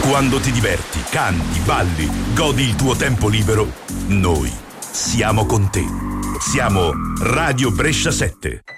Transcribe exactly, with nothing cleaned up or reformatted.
Quando ti diverti, canti, balli, godi il tuo tempo libero, noi siamo con te. Siamo Radio Brescia sette.